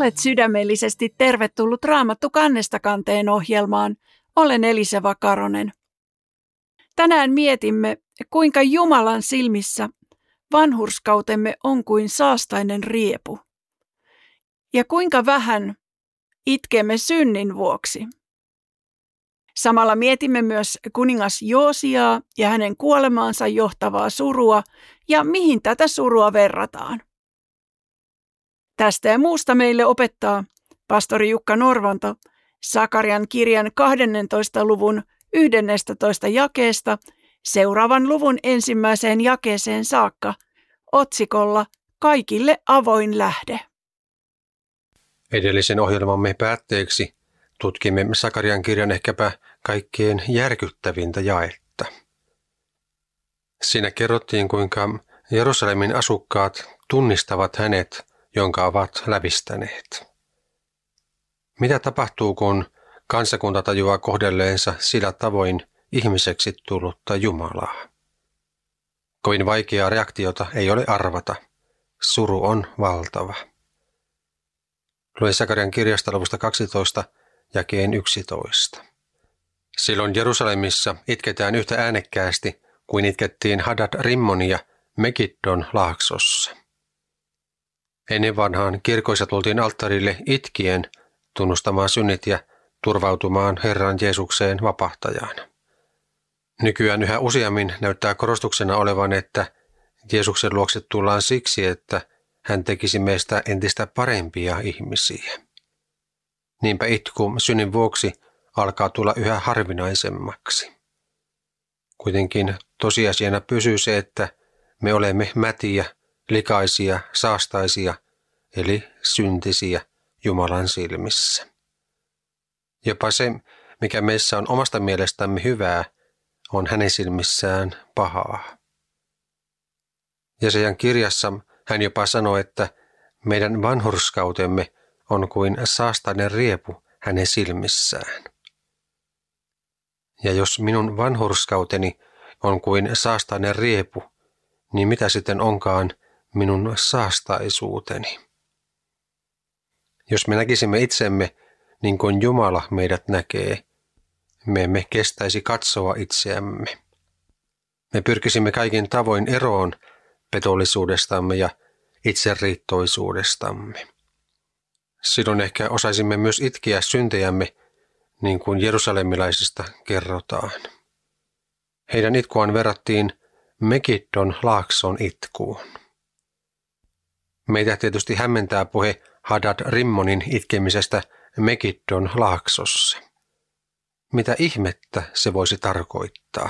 Olet sydämellisesti tervetullut Raamattu kannesta kanteen ohjelmaan. Olen Elisa Vakaronen. Tänään mietimme, kuinka Jumalan silmissä vanhurskautemme on kuin saastainen riepu. Ja kuinka vähän itkemme synnin vuoksi. Samalla mietimme myös kuningas Joosiaa ja hänen kuolemaansa johtavaa surua ja mihin tätä surua verrataan. Tästä ja muusta meille opettaa pastori Jukka Norvanto Sakarian kirjan 12. luvun 11. jakeesta seuraavan luvun 1. jakeeseen saakka otsikolla Kaikille avoin lähde. Edellisen ohjelmamme päätteeksi tutkimme Sakarian kirjan ehkäpä kaikkein järkyttävintä jaetta. Siinä kerrottiin, kuinka Jerusalemin asukkaat tunnistavat hänet, jonka ovat lävistäneet. Mitä tapahtuu, kun kansakunta tajuaa kohdelleensa sillä tavoin ihmiseksi tullutta Jumalaa? Kovin vaikeaa reaktiota ei ole arvata. Suru on valtava. Luen Sakarian kirjasta luvusta 12, jakeen 11. Silloin Jerusalemissa itketään yhtä äänekkäästi kuin itkettiin Hadad-Rimmonia Megiddon laaksossa. Ennen vanhaan kirkoissa tultiin alttarille itkien tunnustamaan synnit ja turvautumaan Herran Jeesukseen vapahtajana. Nykyään yhä useammin näyttää korostuksena olevan, että Jeesuksen luokse tullaan siksi, että hän tekisi meistä entistä parempia ihmisiä. Niinpä itku synnin vuoksi alkaa tulla yhä harvinaisemmaksi. Kuitenkin tosiasiana pysyy se, että me olemme mätiä, likaisia, saastaisia, eli syntisiä Jumalan silmissä. Jopa se, mikä meissä on omasta mielestämme hyvää, on hänen silmissään pahaa. Jesajan kirjassa hän jopa sanoi, että meidän vanhurskautemme on kuin saastainen riepu hänen silmissään. Ja jos minun vanhurskauteni on kuin saastainen riepu, niin mitä sitten onkaan minun saastaisuuteni? Jos me näkisimme itsemme niin kuin Jumala meidät näkee, me emme kestäisi katsoa itseämme. Me pyrkisimme kaikin tavoin eroon petollisuudestamme ja itseriittoisuudestamme. Silloin ehkä osaisimme myös itkeä syntejämme, niin kuin jerusalemilaisista kerrotaan. Heidän itkuaan verrattiin Megiddon laakson itkuun. Meitä tietysti hämmentää puhe Hadad-Rimmonin itkemisestä Megiddon laaksossa. Mitä ihmettä se voisi tarkoittaa?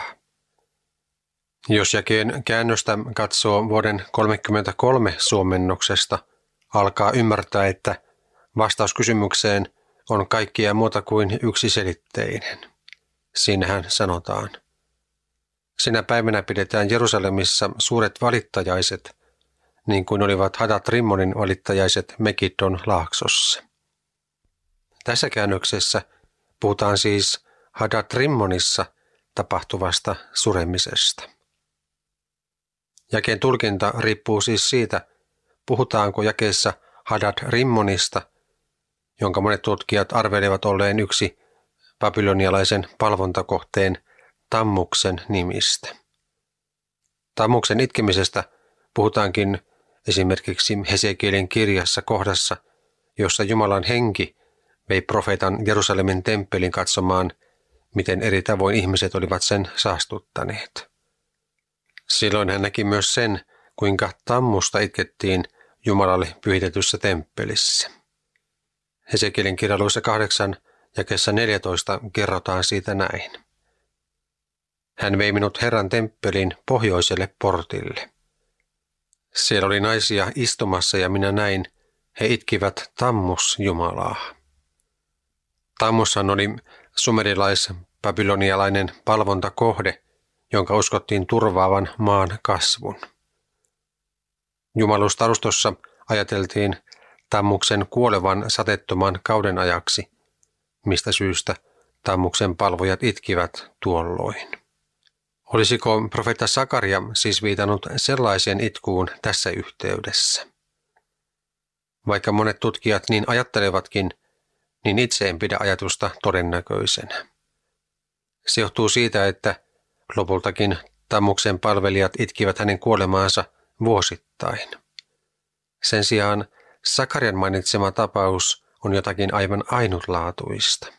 Jos jakeen käännöstä katsoo vuoden 1933 suomennoksesta, alkaa ymmärtää, että vastaus kysymykseen on kaikkia muuta kuin yksiselitteinen. Siinähän sanotaan: sinä päivänä pidetään Jerusalemissa suuret valittajaiset, niin kuin olivat Hadad-Rimmonin valittajaiset Megiddon laaksossa. Tässä käännöksessä puhutaan siis Hadad-Rimmonissa tapahtuvasta suremisesta. Jakeen tulkinta riippuu siis siitä, puhutaanko jakeessa Hadad-Rimmonista, jonka monet tutkijat arvelevat olleen yksi babylonialaisen palvontakohteen Tammuksen nimistä. Tammuksen itkemisestä puhutaankin esimerkiksi Hesekielin kirjassa kohdassa, jossa Jumalan henki vei profeetan Jerusalemin temppelin katsomaan, miten eri tavoin ihmiset olivat sen saastuttaneet. Silloin hän näki myös sen, kuinka Tammusta itkettiin Jumalalle pyhitetyssä temppelissä. Hesekielin kirja luvussa 8 jakeessa 14 kerrotaan siitä näin. Hän vei minut Herran temppelin pohjoiselle portille. Siellä oli naisia istumassa ja minä näin, he itkivät Tammus-Jumalaa. Tammushan oli sumerilais-babylonialainen palvontakohde, jonka uskottiin turvaavan maan kasvun. Jumalustarustossa ajateltiin Tammuksen kuolevan sateettoman kauden ajaksi, mistä syystä Tammuksen palvojat itkivät tuolloin. Olisiko profeetta Sakaria siis viitannut sellaiseen itkuun tässä yhteydessä? Vaikka monet tutkijat niin ajattelevatkin, niin itse en pidä ajatusta todennäköisenä. Se johtuu siitä, että lopultakin Tammuksen palvelijat itkivät hänen kuolemaansa vuosittain. Sen sijaan Sakarian mainitsema tapaus on jotakin aivan ainutlaatuista.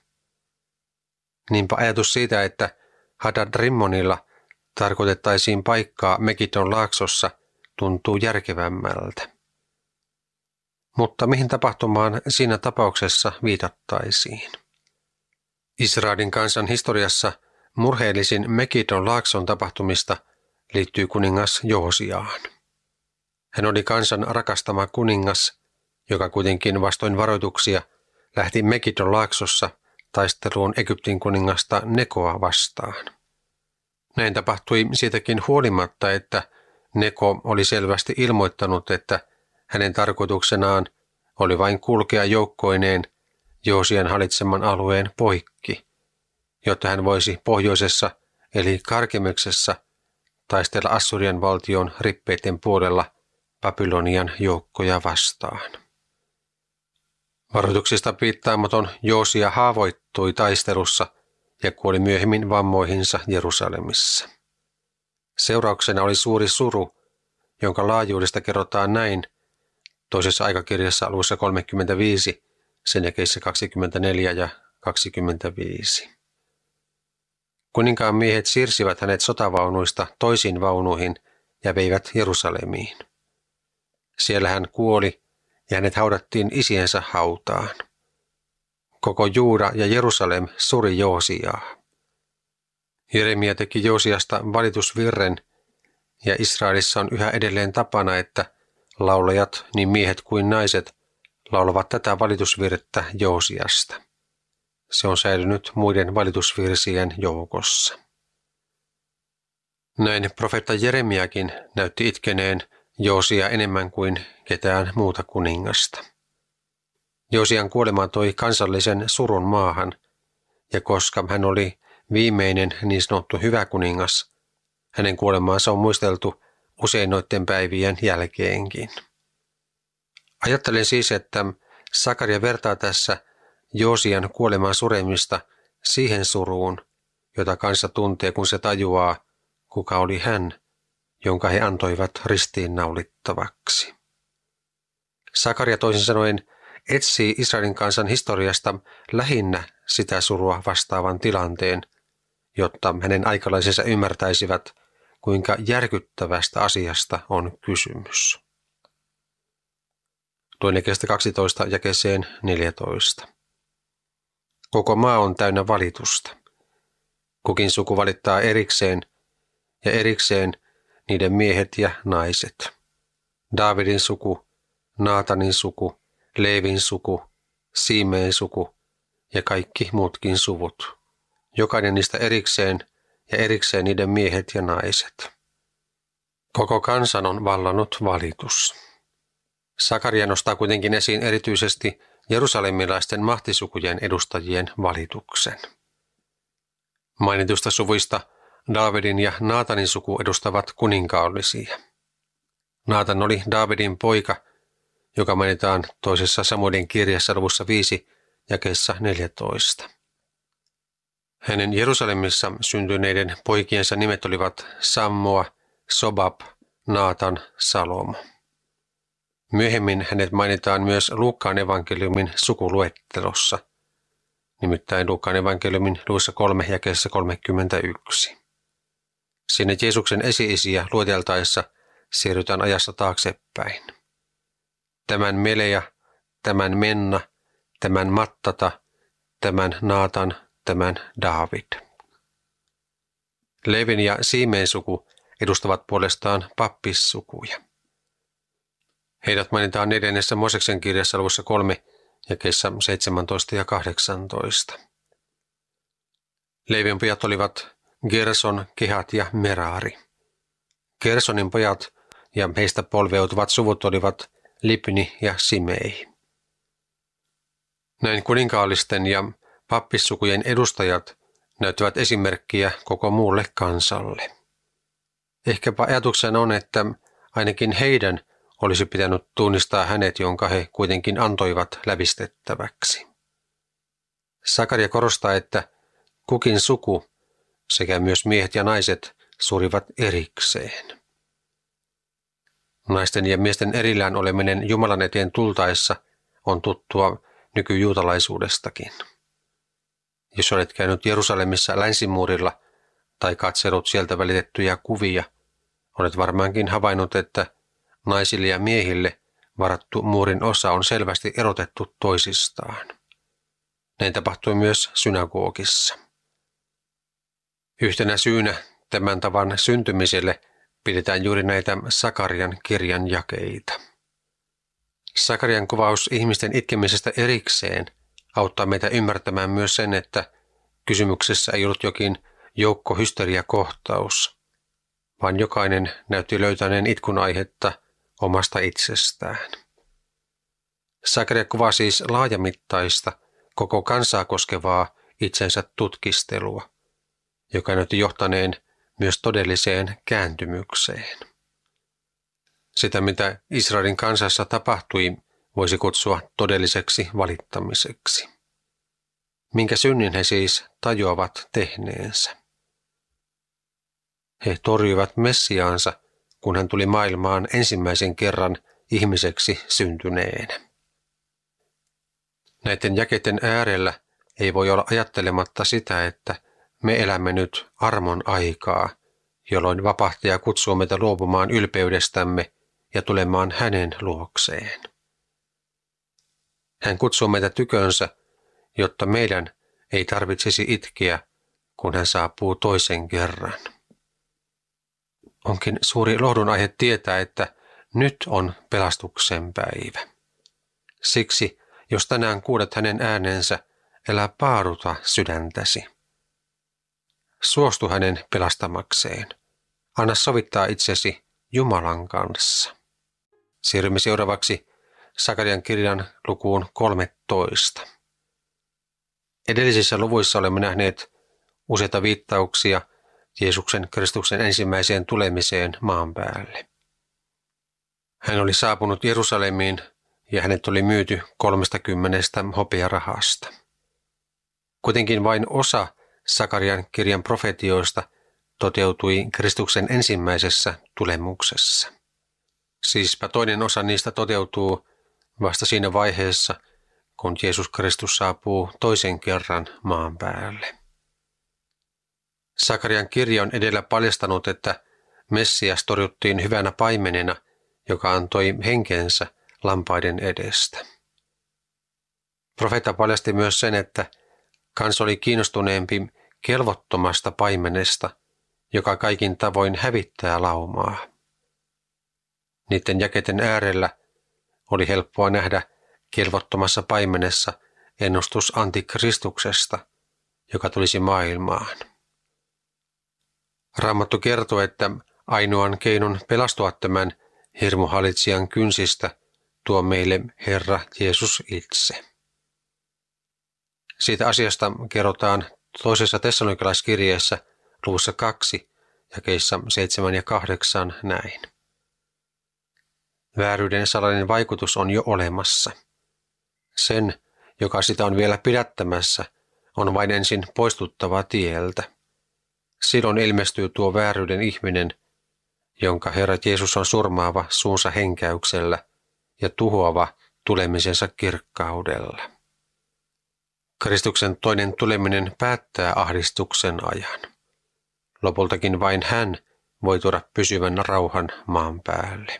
Niinpä ajatus siitä, että Hadad-Rimmonilla tarkoitettaisiin paikkaa Megidon laaksossa, tuntuu järkevämmältä. Mutta mihin tapahtumaan siinä tapauksessa viitattaisiin? Israelin kansan historiassa murheellisin Megidon laakson tapahtumista liittyy kuningas Joosiaan. Hän oli kansan rakastama kuningas, joka kuitenkin vastoin varoituksia lähti Megidon laaksossa taisteluun Egyptin kuningasta Nekoa vastaan. Näin tapahtui siitäkin huolimatta, että Neko oli selvästi ilmoittanut, että hänen tarkoituksenaan oli vain kulkea joukkoineen Joosian hallitseman alueen poikki, jotta hän voisi pohjoisessa eli Karkemeksessa taistella Assurian valtion rippeiden puolella Babylonian joukkoja vastaan. Varoituksista piittaamaton Joosia haavoittui taistelussa ja kuoli myöhemmin vammoihinsa Jerusalemissa. Seurauksena oli suuri suru, jonka laajuudesta kerrotaan näin toisessa aikakirjassa luvussa 35, sen jakeissä 24 ja 25. Kuninkaan miehet siirsivät hänet sotavaunuista toisiin vaunuihin ja veivät Jerusalemiin. Siellä hän kuoli ja hänet haudattiin isiensä hautaan. Koko Juuda ja Jerusalem suri Joosiaa. Jeremia teki Joosiasta valitusvirren ja Israelissa on yhä edelleen tapana, että laulajat, niin miehet kuin naiset, laulavat tätä valitusvirttä Joosiasta. Se on säilynyt muiden valitusvirsien joukossa. Näin profeetta Jeremiakin näytti itkeneen Joosia enemmän kuin ketään muuta kuningasta. Joosian kuolema toi kansallisen surun maahan, ja koska hän oli viimeinen niin sanottu hyvä kuningas, hänen kuolemaansa on muisteltu usein noiden päivien jälkeenkin. Ajattelen siis, että Sakaria vertaa tässä Joosian kuoleman suremista siihen suruun, jota kansa tuntee, kun se tajuaa, kuka oli hän, jonka he antoivat ristiinnaulittavaksi. Sakaria toisin sanoen etsii Israelin kansan historiasta lähinnä sitä surua vastaavan tilanteen, jotta hänen aikalaisensa ymmärtäisivät, kuinka järkyttävästä asiasta on kysymys. Luen jakeesta 12 jakeeseen 14. Koko maa on täynnä valitusta. Kukin suku valittaa erikseen ja erikseen niiden miehet ja naiset. Daavidin suku, Naatanin suku, Leevin suku, Siimeen suku ja kaikki muutkin suvut. Jokainen niistä erikseen ja erikseen niiden miehet ja naiset. Koko kansan on vallannut valitus. Sakaria nostaa kuitenkin esiin erityisesti jerusalemilaisten mahtisukujen edustajien valituksen. Mainitusta suvuista Daavidin ja Naatanin suku edustavat kuninkaallisia. Naatan oli Daavidin poika, joka mainitaan toisessa Samuelin kirjassa luvussa 5 jakeessa 14. Hänen Jerusalemissa syntyneiden poikiensa nimet olivat Sammoa, Sobab, Naatan, Salomo. Myöhemmin hänet mainitaan myös Luukkaan evankeliumin sukuluettelossa, nimittäin Luukkaan evankeliumin luvussa 3 jakeessa 31. Sinne Jeesuksen esi-isiä lueteltaessa siirrytään ajassa taaksepäin. Tämän Melea, tämän Menna, tämän Mattata, tämän Naatan, tämän Daavid. Levin ja Siimeen suku edustavat puolestaan pappissukuja. Heidät mainitaan 4. Mooseksen kirjassa luvussa 3 jakeissa 17 ja 18. Leevin pojat olivat Gerson, Kehat ja Merari. Gersonin pojat ja heistä polveutuvat suvut olivat Libni ja Simei. Näin kuninkaallisten ja pappissukujen edustajat näyttävät esimerkkiä koko muulle kansalle. Ehkäpä ajatuksena on, että ainakin heidän olisi pitänyt tunnistaa hänet, jonka he kuitenkin antoivat lävistettäväksi. Sakaria korostaa, että kukin suku sekä myös miehet ja naiset surivat erikseen. Naisten ja miesten erillään oleminen Jumalan eteen tultaessa on tuttua nykyjuutalaisuudestakin. Jos olet käynyt Jerusalemissa länsimuurilla tai katsellut sieltä välitettyjä kuvia, olet varmaankin havainnut, että naisille ja miehille varattu muurin osa on selvästi erotettu toisistaan. Näin tapahtui myös synagogissa. Yhtenä syynä tämän tavan syntymiselle pidetään juuri näitä Sakarian kirjan jakeita. Sakarian kuvaus ihmisten itkemisestä erikseen auttaa meitä ymmärtämään myös sen, että kysymyksessä ei ollut jokin joukkohysteriakohtaus, vaan jokainen näytti löytäneen itkun aihetta omasta itsestään. Sakaria kuvaa siis laajamittaista, koko kansaa koskevaa itsensä tutkistelua, joka näytti johtaneen myös todelliseen kääntymykseen. Sitä, mitä Israelin kansassa tapahtui, voisi kutsua todelliseksi valittamiseksi. Minkä synnin he siis tajuavat tehneensä? He torjuivat Messiaansa, kun hän tuli maailmaan ensimmäisen kerran ihmiseksi syntyneenä. Näiden jakeiden äärellä ei voi olla ajattelematta sitä, että me elämme nyt armon aikaa, jolloin vapahtaja kutsuu meitä luopumaan ylpeydestämme ja tulemaan hänen luokseen. Hän kutsuu meitä tykönsä, jotta meidän ei tarvitsisi itkeä, kun hän saapuu toisen kerran. Onkin suuri lohdun aihe tietää, että nyt on pelastuksen päivä. Siksi, jos tänään kuulet hänen äänensä, älä paaduta sydäntäsi. Suostu hänen pelastamakseen. Anna sovittaa itsesi Jumalan kanssa. Siirrymme seuraavaksi Sakarian kirjan lukuun 13. Edellisissä luvuissa olemme nähneet useita viittauksia Jeesuksen Kristuksen ensimmäiseen tulemiseen maan päälle. Hän oli saapunut Jerusalemiin ja hänet oli myyty 30 hopearahasta. Kuitenkin vain osa Sakarian kirjan profetioista toteutui Kristuksen ensimmäisessä tulemuksessa. Siispä toinen osa niistä toteutuu vasta siinä vaiheessa, kun Jeesus Kristus saapuu toisen kerran maan päälle. Sakarian kirja on edellä paljastanut, että Messias torjuttiin hyvänä paimenena, joka antoi henkensä lampaiden edestä. Profeetta paljasti myös sen, että kansa oli kiinnostuneempi kelvottomasta paimenesta, joka kaikin tavoin hävittää laumaa. Niiden jakeiden äärellä oli helppoa nähdä kelvottomassa paimenessa ennustus antikristuksesta, joka tulisi maailmaan. Raamattu kertoo, että ainoan keinon pelastua tämän hirmuhalitsijan kynsistä tuo meille Herra Jeesus itse. Siitä asiasta kerrotaan toisessa Tessalonikalaiskirjeessä luvussa 2, jakeissa 7 ja 8 näin. Vääryyden salainen vaikutus on jo olemassa. Sen, joka sitä on vielä pidättämässä, on vain ensin poistuttava tieltä. Silloin ilmestyy tuo vääryyden ihminen, jonka Herra Jeesus on surmaava suunsa henkäyksellä ja tuhoava tulemisensa kirkkaudella. Kristuksen toinen tuleminen päättää ahdistuksen ajan. Lopultakin vain hän voi tuoda pysyvän rauhan maan päälle.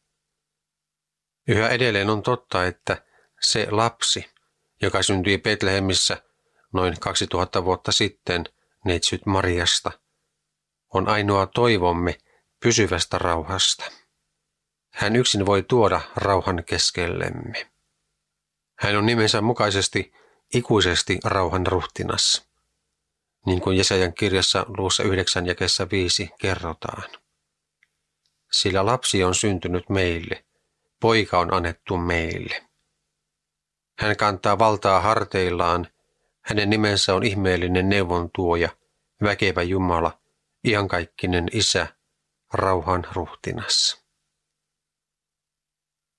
Yhä edelleen on totta, että se lapsi, joka syntyi Betlehemissä noin 2000 vuotta sitten neitsyt Mariasta, on ainoa toivomme pysyvästä rauhasta. Hän yksin voi tuoda rauhan keskellemme. Hän on nimensä mukaisesti ikuisesti rauhan ruhtinas, niin kuin Jesajan kirjassa luvussa 9 jakeessa 5 kerrotaan. Sillä lapsi on syntynyt meille, poika on annettu meille. Hän kantaa valtaa harteillaan, hänen nimensä on ihmeellinen neuvontuoja, väkevä Jumala, iankaikkinen Isä, rauhan ruhtinas.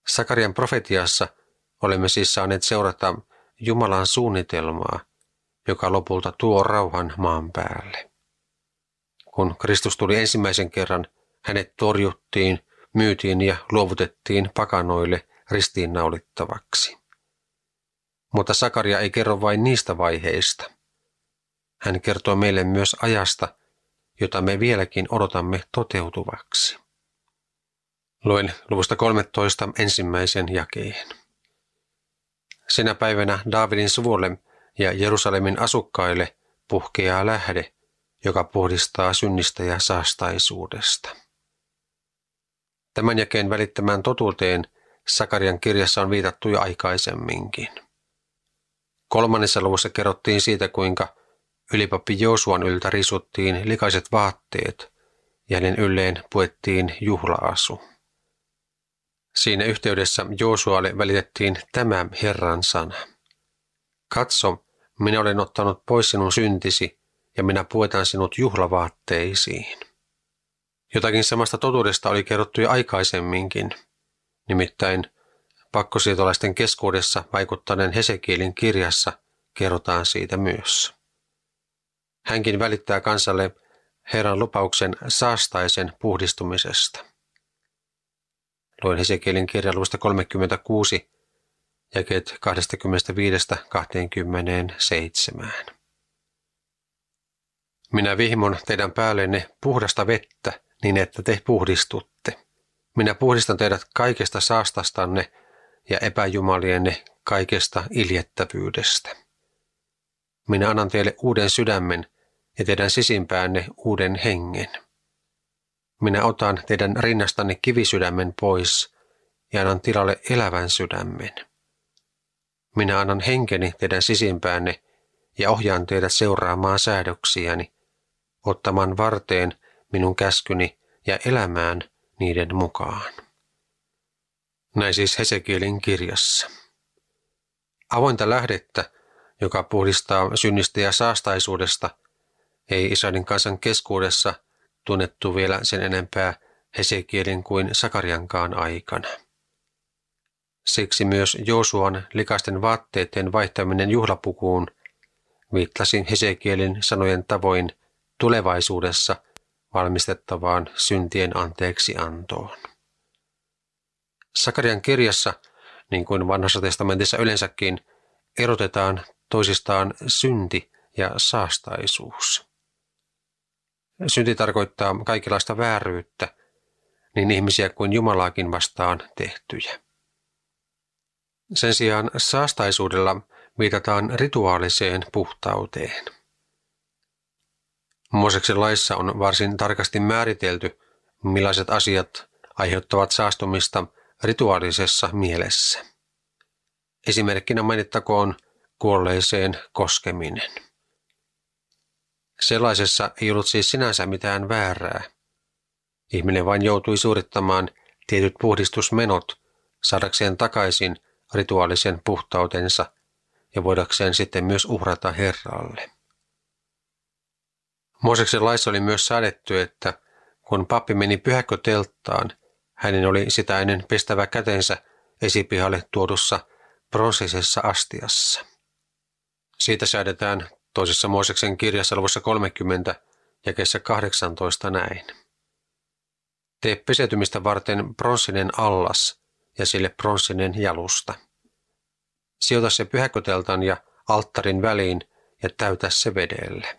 Sakarian profetiassa olemme siis saaneet seurata Jumalan suunnitelmaa, joka lopulta tuo rauhan maan päälle. Kun Kristus tuli ensimmäisen kerran, hänet torjuttiin, myytiin ja luovutettiin pakanoille ristiinnaulittavaksi. Mutta Sakaria ei kerro vain niistä vaiheista. Hän kertoo meille myös ajasta, jota me vieläkin odotamme toteutuvaksi. Luen luvusta 13 ensimmäisen jakeen. Sinä päivänä Daavidin suvulle ja Jerusalemin asukkaille puhkeaa lähde, joka puhdistaa synnistä ja saastaisuudesta. Tämän jakeen välittämään totuuteen Sakarian kirjassa on viitattu jo aikaisemminkin. 3. luvussa kerrottiin siitä, kuinka ylipappi Joosuan yltä risuttiin likaiset vaatteet ja hänen ylleen puettiin juhlaasu. Siinä yhteydessä Joosualle välitettiin tämä Herran sana. Katso, minä olen ottanut pois sinun syntisi ja minä puetan sinut juhlavaatteisiin. Jotakin samasta totuudesta oli kerrottu jo aikaisemminkin, nimittäin pakkosiirtolaisten keskuudessa vaikuttaneen Hesekielin kirjassa kerrotaan siitä myös. Hänkin välittää kansalle Herran lupauksen saastaisen puhdistumisesta. Luen Hesekielin kirjan luvusta 36, jakeet 25–27. Minä vihmon teidän päällenne puhdasta vettä, niin että te puhdistutte. Minä puhdistan teidät kaikesta saastastanne ja epäjumalienne kaikesta iljettävyydestä. Minä annan teille uuden sydämen ja teidän sisimpäänne uuden hengen. Minä otan teidän rinnastanne kivisydämen pois ja annan tilalle elävän sydämen. Minä annan henkeni teidän sisimpäänne ja ohjaan teidät seuraamaan säädöksiäni, ottamaan varteen minun käskyni ja elämään niiden mukaan. Näin siis Hesekielin kirjassa. Avointa lähdettä, joka puhdistaa synnistä ja saastaisuudesta, ei Israelin kansan keskuudessa tunnettu vielä sen enempää Hesekielin kuin Sakariankaan aikana. Siksi myös Joosuan likaisten vaatteiden vaihtaminen juhlapukuun viittasi Hesekielin sanojen tavoin tulevaisuudessa valmistettavaan syntien anteeksiantoon. Sakarian kirjassa, niin kuin Vanhassa testamentissa yleensäkin, erotetaan toisistaan synti ja saastaisuus. Synti tarkoittaa kaikenlaista vääryyttä, niin ihmisiä kuin Jumalaakin vastaan tehtyjä. Sen sijaan saastaisuudella viitataan rituaaliseen puhtauteen. Mooseksen laissa on varsin tarkasti määritelty, millaiset asiat aiheuttavat saastumista rituaalisessa mielessä. Esimerkkinä mainittakoon kuolleeseen koskeminen. Sellaisessa ei ollut siis sinänsä mitään väärää. Ihminen vain joutui suorittamaan tietyt puhdistusmenot saadakseen takaisin rituaalisen puhtautensa ja voidakseen sitten myös uhrata Herralle. Mooseksen laissa oli myös säädetty, että kun pappi meni pyhäkkötelttaan, hänen oli sitä ennen pestävä kätensä esipihalle tuodussa pronssisessa astiassa. Siitä säädetään toisessa Mooseksen kirjassa luvussa 30 jakeessa 18 näin. Tee peseytymistä varten pronssinen allas ja sille pronssinen jalusta. Sijoita se pyhäkköteltan ja alttarin väliin ja täytä se vedelle.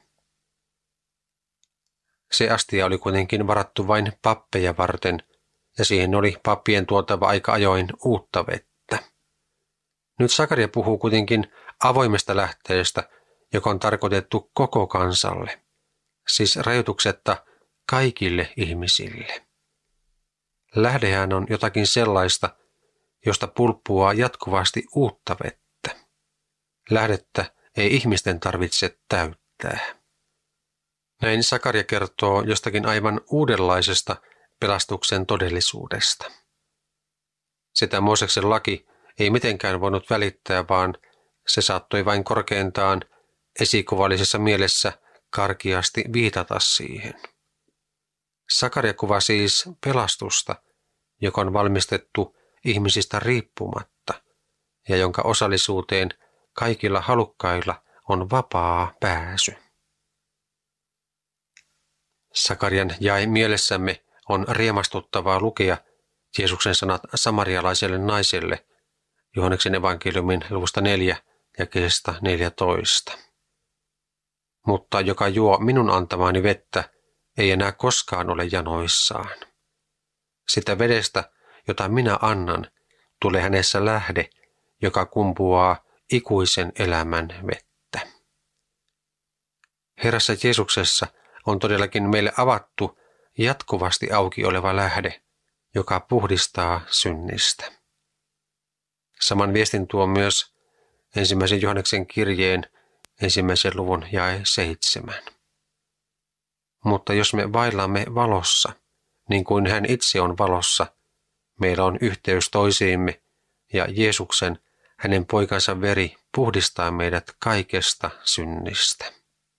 Se astia oli kuitenkin varattu vain pappeja varten ja siihen oli pappien tuotava aika ajoin uutta vettä. Nyt Sakaria puhuu kuitenkin avoimesta lähteestä, joka on tarkoitettu koko kansalle, siis rajoituksetta kaikille ihmisille. Lähdehän on jotakin sellaista, josta pulppuaa jatkuvasti uutta vettä. Lähdettä ei ihmisten tarvitse täyttää. Näin Sakaria kertoo jostakin aivan uudenlaisesta pelastuksen todellisuudesta. Sitä Mooseksen laki ei mitenkään voinut välittää, vaan se saattoi vain korkeintaan esikuvallisessa mielessä karkeasti viitata siihen. Sakaria kuvaa siis pelastusta, joka on valmistettu ihmisistä riippumatta ja jonka osallisuuteen kaikilla halukkailla on vapaa pääsy. Sakarian jae mielessämme on riemastuttavaa lukea Jeesuksen sanat samarialaiselle naiselle Johanneksen evankeliumin luvusta 4 jakeesta 14. Mutta joka juo minun antamaani vettä, ei enää koskaan ole janoissaan. Sitä vedestä, jota minä annan, tulee hänessä lähde, joka kumpuaa ikuisen elämän vettä. Herrassa Jeesuksessa on todellakin meille avattu jatkuvasti auki oleva lähde, joka puhdistaa synnistä. Saman viestin tuo myös 1. Johanneksen kirjeen 1. luvun jae 7. Mutta jos me vaellamme valossa, niin kuin hän itse on valossa, meillä on yhteys toisiimme ja Jeesuksen, hänen poikansa veri, puhdistaa meidät kaikesta synnistä.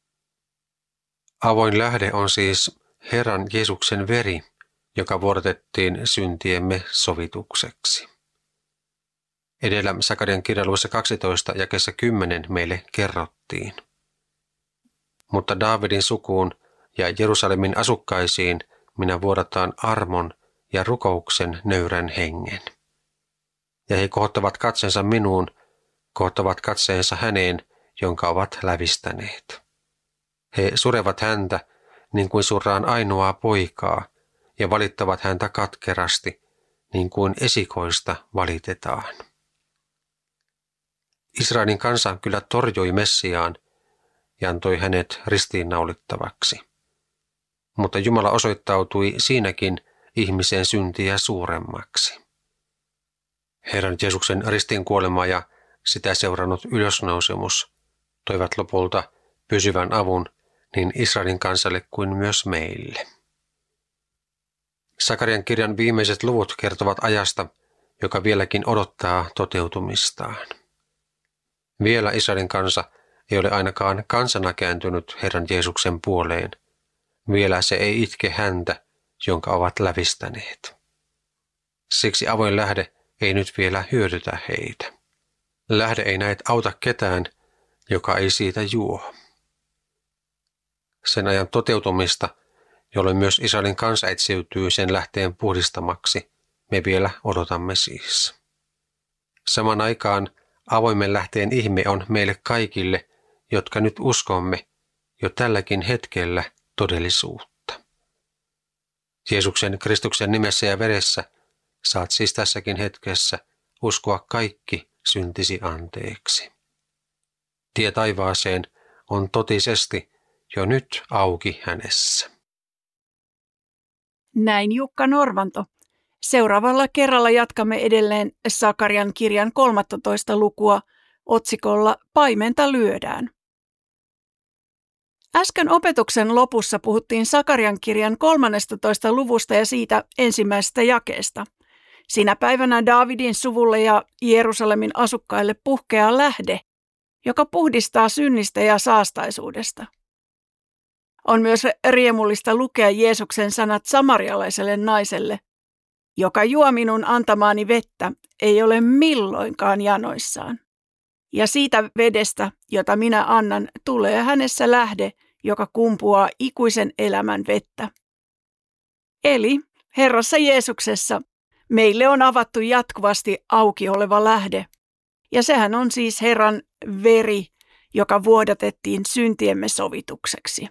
Avoin lähde on siis Herran Jeesuksen veri, joka vuodatettiin syntiemme sovitukseksi. Edellä Sakarian kirjan luvussa 12 jakeessa 10 meille kerrottiin. Mutta Daavidin sukuun ja Jerusalemin asukkaisiin minä vuodataan armon ja rukouksen nöyrän hengen. Ja he kohottavat katsensa minuun, kohottavat katseensa häneen, jonka ovat lävistäneet. He surevat häntä niin kuin surraan ainoaa poikaa ja valittavat häntä katkerasti niin kuin esikoista valitetaan. Israelin kansa kyllä torjui Messiaan ja antoi hänet ristiinnaulittavaksi. Mutta Jumala osoittautui siinäkin ihmisen syntiä suuremmaksi. Herran Jeesuksen ristiinkuolema ja sitä seurannut ylösnousemus toivat lopulta pysyvän avun niin Israelin kansalle kuin myös meille. Sakarian kirjan viimeiset luvut kertovat ajasta, joka vieläkin odottaa toteutumistaan. Vielä Israelin kansa ei ole ainakaan kansana kääntynyt Herran Jeesuksen puoleen. Vielä se ei itke häntä, jonka ovat lävistäneet. Siksi avoin lähde ei nyt vielä hyödytä heitä. Lähde ei näet auta ketään, joka ei siitä juo. Sen ajan toteutumista, jolloin myös Israelin kansa etsiytyy sen lähteen puhdistamaksi, me vielä odotamme siis. Saman aikaan avoimen lähteen ihme on meille kaikille, jotka nyt uskomme jo tälläkin hetkellä todellisuutta. Jeesuksen Kristuksen nimessä ja veressä saat siis tässäkin hetkessä uskoa kaikki syntisi anteeksi. Tie taivaaseen on totisesti jo nyt auki hänessä. Näin Jukka Norvanto. Seuraavalla kerralla jatkamme edelleen Sakarian kirjan 13 lukua otsikolla Paimenta lyödään. Äsken opetuksen lopussa puhuttiin Sakarian kirjan 13 luvusta ja siitä ensimmäisestä jakeesta. Sinä päivänä Daavidin suvulle ja Jerusalemin asukkaille puhkeaa lähde, joka puhdistaa synnistä ja saastaisuudesta. On myös riemullista lukea Jeesuksen sanat samarialaiselle naiselle, joka juo minun antamaani vettä, ei ole milloinkaan janoissaan. Ja siitä vedestä, jota minä annan, tulee hänessä lähde, joka kumpuaa ikuisen elämän vettä. Eli Herrassa Jeesuksessa meille on avattu jatkuvasti auki oleva lähde. Ja sehän on siis Herran veri, joka vuodatettiin syntiemme sovitukseksi.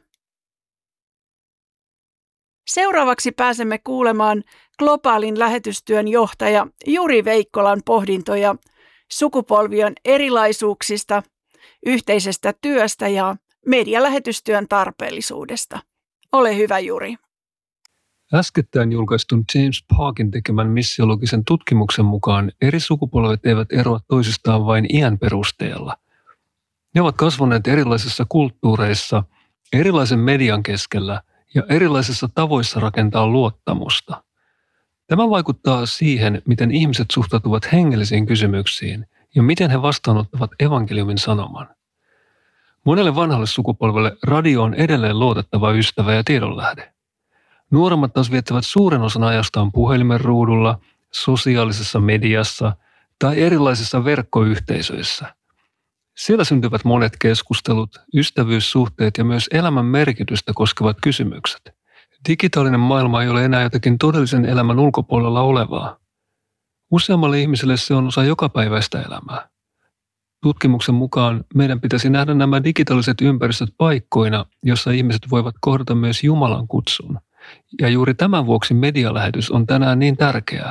Seuraavaksi pääsemme kuulemaan globaalin lähetystyön johtaja Juri Veikkolan pohdintoja sukupolvien erilaisuuksista, yhteisestä työstä ja medialähetystyön tarpeellisuudesta. Ole hyvä, Juri. Äskettäin julkaistun James Parkin tekemän missiologisen tutkimuksen mukaan eri sukupolvet eivät eroa toisistaan vain iän perusteella. Ne ovat kasvaneet erilaisissa kulttuureissa, erilaisen median keskellä ja erilaisissa tavoissa rakentaa luottamusta. Tämä vaikuttaa siihen, miten ihmiset suhtautuvat hengellisiin kysymyksiin ja miten he vastaanottavat evankeliumin sanoman. Monelle vanhalle sukupolvelle radio on edelleen luotettava ystävä ja tiedonlähde. Nuoremmat taas viettävät suuren osan ajastaan puhelimen ruudulla, sosiaalisessa mediassa tai erilaisissa verkkoyhteisöissä. Siellä syntyvät monet keskustelut, ystävyyssuhteet ja myös elämän merkitystä koskevat kysymykset. Digitaalinen maailma ei ole enää jotakin todellisen elämän ulkopuolella olevaa. Useammalle ihmiselle se on osa jokapäiväistä elämää. Tutkimuksen mukaan meidän pitäisi nähdä nämä digitaaliset ympäristöt paikkoina, jossa ihmiset voivat kohdata myös Jumalan kutsun. Ja juuri tämän vuoksi medialähetys on tänään niin tärkeää.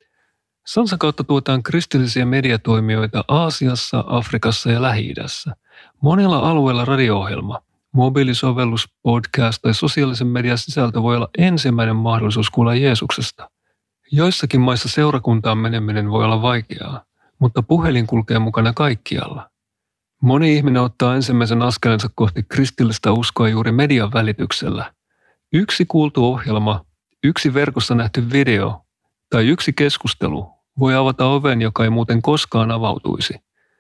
Sansan kautta tuetaan kristillisiä mediatoimijoita Aasiassa, Afrikassa ja Lähi-idässä. Monilla alueilla radio-ohjelma, mobiilisovellus, podcast tai sosiaalisen median sisältö voi olla ensimmäinen mahdollisuus kuulla Jeesuksesta. Joissakin maissa seurakuntaan meneminen voi olla vaikeaa, mutta puhelin kulkee mukana kaikkialla. Moni ihminen ottaa ensimmäisen askelensa kohti kristillistä uskoa juuri median välityksellä. Yksi kuultu ohjelma, yksi verkossa nähty video tai yksi keskustelu voi avata oven, joka ei muuten koskaan avautuisi.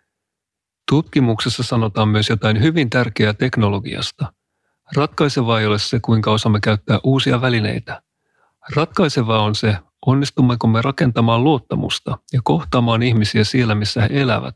Tutkimuksessa sanotaan myös jotain hyvin tärkeää teknologiasta. Ratkaisevaa ei ole se, kuinka osaamme käyttää uusia välineitä. Ratkaisevaa on se, onnistummeko me rakentamaan luottamusta ja kohtaamaan ihmisiä siellä, missä he elävät.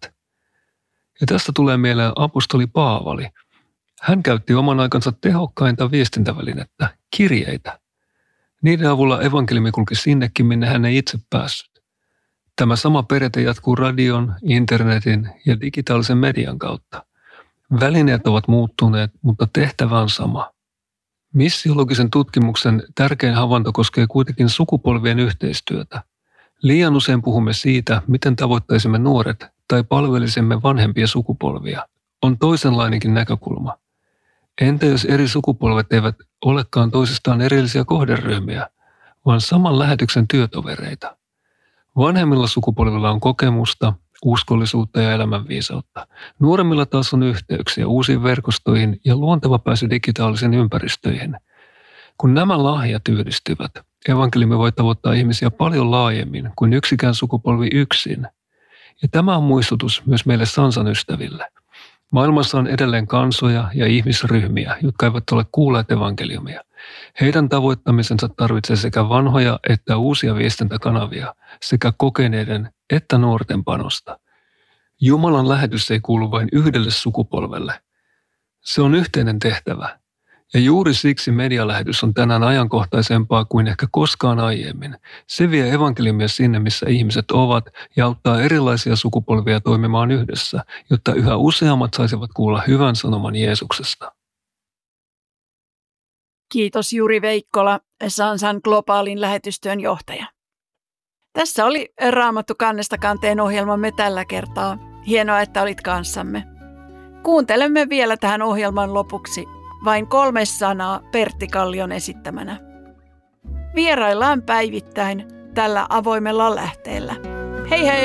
Ja tästä tulee mieleen apostoli Paavali. Hän käytti oman aikansa tehokkainta viestintävälinettä, kirjeitä. Niiden avulla evankeliumi kulki sinnekin, minne hän ei itse päässyt. Tämä sama periaate jatkuu radion, internetin ja digitaalisen median kautta. Välineet ovat muuttuneet, mutta tehtävä on sama. Missiologisen tutkimuksen tärkein havainto koskee kuitenkin sukupolvien yhteistyötä. Liian usein puhumme siitä, miten tavoittaisimme nuoret tai palvelisimme vanhempia sukupolvia. On toisenlainenkin näkökulma. Entä jos eri sukupolvet eivät olekaan toisistaan erillisiä kohderyhmiä, vaan saman lähetyksen työtovereita? Vanhemmilla sukupolvilla on kokemusta, uskollisuutta ja elämänviisautta. Nuoremmilla taas on yhteyksiä uusiin verkostoihin ja luonteva pääsy digitaalisiin ympäristöihin. Kun nämä lahjat yhdistyvät, evankeliumi voi tavoittaa ihmisiä paljon laajemmin kuin yksikään sukupolvi yksin. Ja tämä on muistutus myös meille Sansan ystäville. Maailmassa on edelleen kansoja ja ihmisryhmiä, jotka eivät ole kuulleet evankeliumia. Heidän tavoittamisensa tarvitsee sekä vanhoja että uusia viestintäkanavia, sekä kokeneiden että nuorten panosta. Jumalan lähetys ei kuulu vain yhdelle sukupolvelle. Se on yhteinen tehtävä. Ja juuri siksi medialähetys on tänään ajankohtaisempaa kuin ehkä koskaan aiemmin. Se vie evankeliumia sinne, missä ihmiset ovat, ja auttaa erilaisia sukupolvia toimimaan yhdessä, jotta yhä useammat saisivat kuulla hyvän sanoman Jeesuksesta. Kiitos Juri Veikkola, Sansan globaalin lähetystyön johtaja. Tässä oli Raamattu kannesta kanteen ohjelmamme tällä kertaa. Hienoa, että olit kanssamme. Kuuntelemme vielä tähän ohjelman lopuksi vain 3 sanaa Pertti Kallion esittämänä. Vieraillaan päivittäin tällä avoimella lähteellä. Hei hei!